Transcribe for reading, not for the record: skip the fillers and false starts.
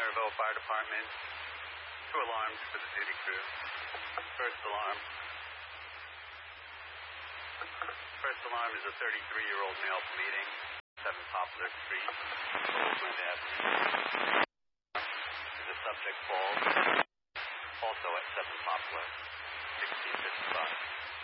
Maryville Fire Department. 2 alarms for the duty crew. First alarm. First alarm is a 33-year-old male bleeding, 7 Poplar Street, Oakland Avenue. There's a subject falls, also at 7 Poplar, 1655.